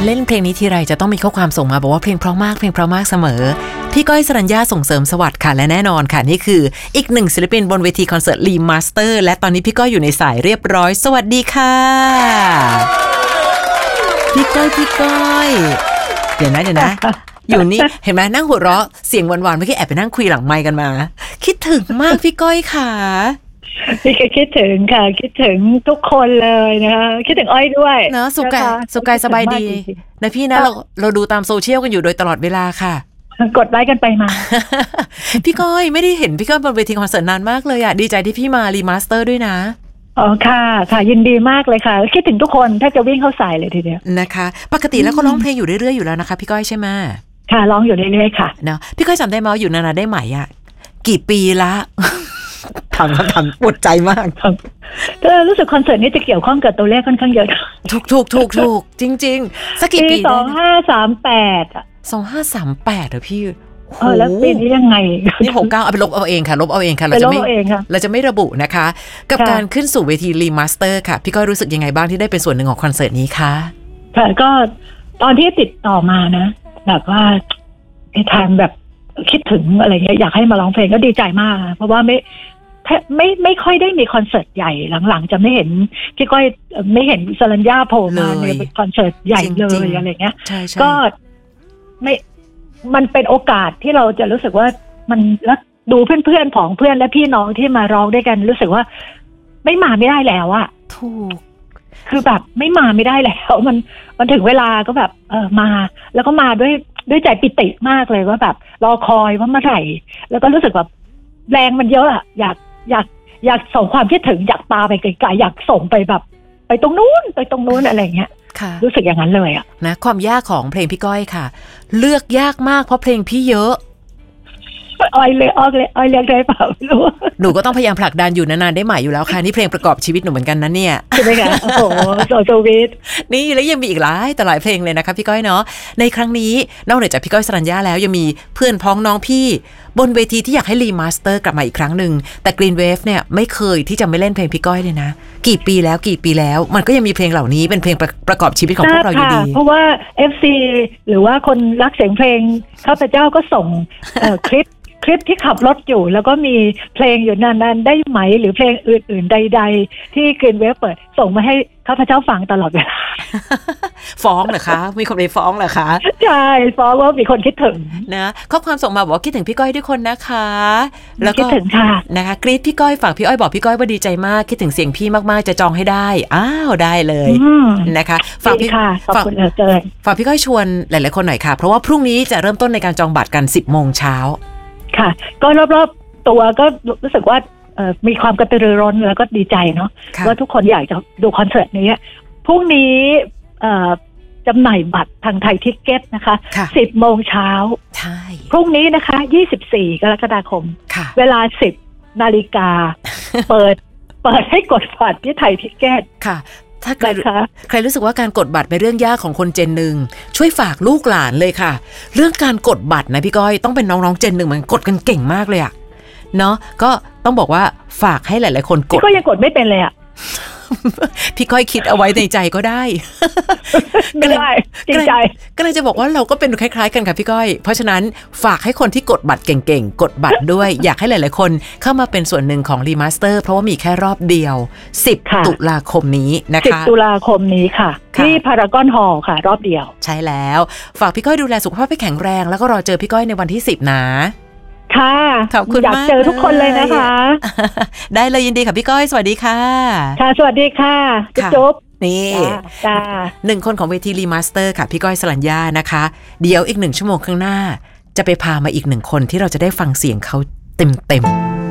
เล่นเพลงนี้ทีไรจะต้องมีข้อความส่งมาบอกว่าเพลงเพราะมากเพลงเพราะมากเสมอพี่ก้อยสรัญญาส่งเสริมสวัสดิ์ค่ะและแน่นอนค่ะนี่คืออีกหนึ่งศิลปินบนเวทีคอนเสิร์ตรีมาสเตอร์และตอนนี้พี่ก้อยอยู่ในสายเรียบร้อยสวัสดีค่ะพี่ก้อยเดี๋ยวนะอยู่นี่เห็นไหมนั่งหัวเราะเสียงหวานๆเมื่อกี้แอบไปนั่งคุยหลังไมค์กันมาคิดถึงมากพี่ก้อยค่ะพี่ก็คิดถึงค่ะคิดถึงทุกคนเลยนะคะคิดถึงอ้อยด้วยเนาะสุกายสบายดีนะพี่นะเราดูตามโซเชียลกันอยู่โดยตลอดเวลาค่ะกดไลค์กันไปมาพี่ก้อยไม่ได้เห็นพี่ก้อยบนเวทีคอนเสิร์ตนานมากเลยอ่ะดีใจที่พี่มารีมาสเตอร์ด้วยนะอ๋อค่ะยินดีมากเลยค่ะคิดถึงทุกคนถ้าจะวิ่งเข้าใส่เลยทีเดียวนะคะปกติแล้วก็ร้องเพลงอยู่เรื่อยๆอยู่แล้วนะคะพี่ก้อยใช่ไหมค่ะร้องอยู่เรื่อยๆค่ะเนาะพี่ก้อยจำได้ไหมอยู่นานๆได้ไหมอ่ะกี่ปีละถามปวดใจมากก็รู้สึกคอนเสิร์ตนี้จะเกี่ยวข้องกับตัวเลขค่อนข้างเยอะถูกจริงๆสักกี่ปี 2538อ่ะ 2538เหรอพี่แล้วปีนี้ยังไงนี่69เอาไปลบเอาเองค่ะเราจะไม่ระบุนะคะกับการขึ้นสู่เวทีรีมาสเตอร์ค่ะพี่ก้อยรู้สึกยังไงบ้างที่ได้เป็นส่วนหนึ่งของคอนเสิร์ตนี้คะค่ะก็ตอนที่ติดต่อมานะแบบว่าในทางแบบคิดถึงอะไรเงี้ยอยากให้มาร้องเพลงก็ดีใจมากเพราะว่าไม่ค่อยได้มีคอนเสิร์ตใหญ่หลังๆจะไม่เห็นพี่ก้อยไม่เห็นสรัญญาโผล่มาในคอนเสิร์ตใหญ่เลยอะไรเงี้ยก็ไม่มันเป็นโอกาสที่เราจะรู้สึกว่ามันแล้วดูเพื่อนๆของเพื่อนและพี่น้องที่มาร้องด้วยกันรู้สึกว่าไม่ได้แล้วอะถูกคือแบบไม่ได้แล้วมันถึงเวลาก็แบบมาแล้วก็มาด้วยใจปิติมากเลยว่าแบบรอคอยว่าเมื่อไหร่แล้วก็รู้สึกแบบแรงมันเยอะอะอยากส่งความคิดถึงอยากปาไปไกลๆอยากส่งไปแบบไปตรงนู้นอะไรเงี้ยรู้สึกอย่างนั้นเลยอะนะความยากของเพลงพี่ก้อยค่ะเลือกยากมากเพราะเพลงพี่เยอะอ้อยเรียกได้เปล่าไม่รู้หนูก็ต้องพยายามผลักดันอยู่นานๆได้ใหม่อยู่แล้วค่ะนี่เพลงประกอบชีวิตหนูเหมือนกันนะเนี่ยใช่ไหมคะโอ้โหโซวิทนี่แล้วยังมีอีกหลายเพลงเลยนะคะพี่ก้อยเนาะในครั้งนี้นอกจากพี่ก้อยสรัญญาแล้วยังมีเพื่อนพ้องน้องพี่บนเวทีที่อยากให้รีมาสเตอร์กลับมาอีกครั้งหนึ่งแต่ Green Wave เนี่ยไม่เคยที่จะไม่เล่นเพลงพี่ก้อยเลยนะกี่ปีแล้วมันก็ยังมีเพลงเหล่านี้เป็นเพลงประกอบชีวิตของพวกเราอยู่ดีเพราะว่า FC หรือว่าคนรักเสียงเพลงข้าพเจ้าก็ส่งคลิปที่ขับรถอยู่แล้วก็มีเพลงอยู่นานๆได้ไหมหรือเพลงอื่นๆใดๆที่ Green Wave เปิดส่งมาให้ข้าพเจ้าฟังตลอดเวลาฟ้องเหรอคะมีคนไปฟ้องเหรอคะใช่ฟ้องว่ามีคนคิดถึงนะข้อความส่งมาบอกว่าคิดถึงพี่ก้อยด้วยคนนะคะแล้วก็คิดถึงค่ะนะคะกรี๊ดพี่ก้อยฝากพี่อ้อยบอกพี่ก้อยว่าดีใจมากคิดถึงเสียงพี่มากๆจะจองให้ได้ได้เลยนะคะฝากพี่ขอบคุณเกินฝากพี่ก้อยชวนหลายๆคนหน่อยค่ะเพราะว่าพรุ่งนี้จะเริ่มต้นในการจองบัตรกัน 10:00 น. ค่ะก็รอบๆตัวก็รู้สึกว่ามีความกระตือรือร้นแล้วก็ดีใจเนาะว่าทุกคนอยากจะดูคอนเสิร์ตนี้พรุ่งนี้จำหน่ายบัตรทางไทยทิกเก็ตนะคะ 10:00 น. ใช่พรุ่งนี้นะคะ24 กรกฎาคมเวลา 10:00 น.เปิดให้กดบัตรที่ไทยทิกเก็ตค่ะถ้าใครรู้สึกว่าการกดบัตรเป็นเรื่องยากของคนเจนหนึ่งช่วยฝากลูกหลานเลยค่ะเรื่องการกดบัตรนะพี่ก้อยต้องเป็นน้องๆเจนหนึ่งมันกดกันเก่งมากเลยอะเนาะก็ต้องบอกว่าฝากให้หลายๆคนกดก็ยังกดไม่เป็นเลยอะพี่ก้อยคิดเอาไว้ในใจก็ได้ไม่ได้จริงใจก็เลยจะบอกว่าเราก็เป็นคล้ายๆกันค่ะพี่ก้อยเพราะฉะนั้นฝากให้คนที่กดบัตรเก่งๆกดบัตรด้วยอยากให้หลายๆคนเข้ามาเป็นส่วนหนึ่งของรีมาสเตอร์เพราะว่ามีแค่รอบเดียว10 ตุลาคมนี้นะคะ 10 ตุลาคมนี้ค่ะที่พารากอนฮอลล์ค่ะรอบเดียวใช่แล้วฝากพี่ก้อยดูแลสุขภาพให้แข็งแรงแล้วก็รอเจอพี่ก้อยในวันที่10นะค่ะขอบคุณมากอยากเจอทุกคนเลยนะคะได้เลยยินดีค่ะพี่ก้อยสวัสดีค่ะค่ะสวัสดีค่ะจุ๊บนี่1 คนของเวทีรีมาสเตอร์ค่ะพี่ก้อยสรัญญานะคะเดี๋ยวอีก1 ชั่วโมงข้างหน้าจะไปพามาอีก1 คนที่เราจะได้ฟังเสียงเขาเต็ม